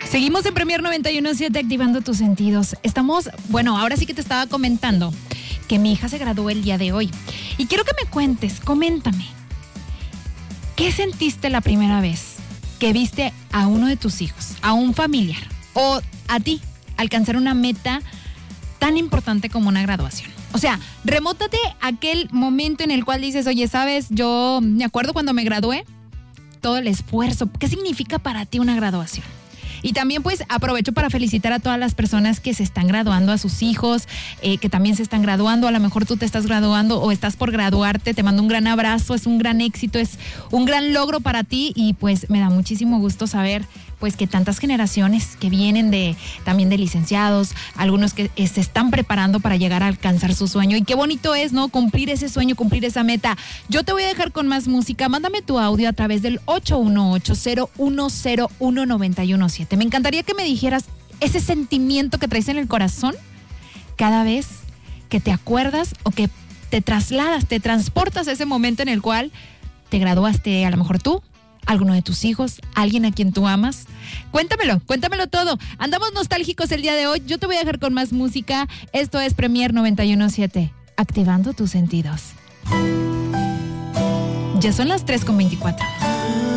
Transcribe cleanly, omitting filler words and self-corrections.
Seguimos en Premier 91.7 activando tus sentidos. Ahora sí que te estaba comentando que mi hija se graduó el día de hoy. Y quiero que me cuentes, coméntame, ¿qué sentiste la primera vez que viste a uno de tus hijos, a un familiar o a ti alcanzar una meta tan importante como una graduación? O sea, remótate aquel momento en el cual dices, oye, ¿sabes? Yo me acuerdo cuando me gradué, todo el esfuerzo. ¿Qué significa para ti una graduación? Y también pues aprovecho para felicitar a todas las personas que se están graduando, a sus hijos, que también se están graduando. A lo mejor tú te estás graduando o estás por graduarte. Te mando un gran abrazo, es un gran éxito, es un gran logro para ti y pues me da muchísimo gusto saber pues que tantas generaciones que vienen también de licenciados, algunos que se están preparando para llegar a alcanzar su sueño. Y qué bonito es, ¿no? Cumplir ese sueño, cumplir esa meta. Yo te voy a dejar con más música. Mándame tu audio a través del 818-010-1917. Me encantaría que me dijeras ese sentimiento que traes en el corazón cada vez que te acuerdas o que te trasladas, te transportas a ese momento en el cual te graduaste, a lo mejor tú, alguno de tus hijos, alguien a quien tú amas. Cuéntamelo todo. Andamos nostálgicos el día de hoy. Yo te voy a dejar con más música. Esto es Premier 91.7, activando tus sentidos. Ya son las 3:24.